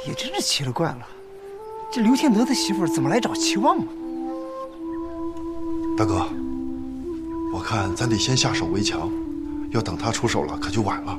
也真是奇了怪了，这刘天德的媳妇怎么来找齐旺了？ 大哥，我看咱得先下手为强，要等他出手了可就晚了。